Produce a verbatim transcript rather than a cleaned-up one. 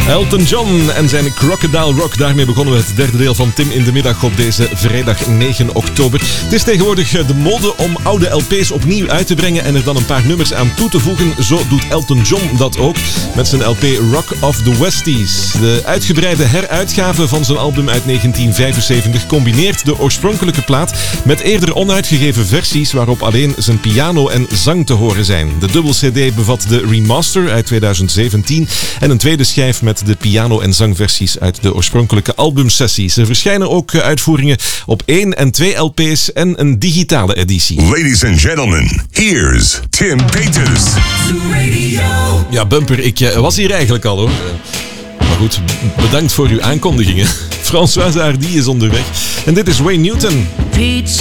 Elton John en zijn Crocodile Rock. Daarmee begonnen we het derde deel van Tim in de Middag op deze vrijdag negen oktober. Het is tegenwoordig de mode om oude L P's opnieuw uit te brengen en er dan een paar nummers aan toe te voegen. Zo doet Elton John dat ook met zijn L P Rock of the Westies. De uitgebreide heruitgave van zijn album uit negentien vijfenzeventig combineert de oorspronkelijke plaat met eerder onuitgegeven versies waarop alleen zijn piano en zang te horen zijn. De dubbel C D bevat de remaster uit tweeduizend zeventien en een tweede schijf met de piano- en zangversies uit de oorspronkelijke albumsessies. Er verschijnen ook uitvoeringen op één en twee L P's en een digitale editie. Ladies and gentlemen, here's Tim Peters. Ja, Bumper, ik was hier eigenlijk al hoor. Maar goed, bedankt voor uw aankondigingen. Françoise Hardy is onderweg. En dit is Wayne Newton. Pizza.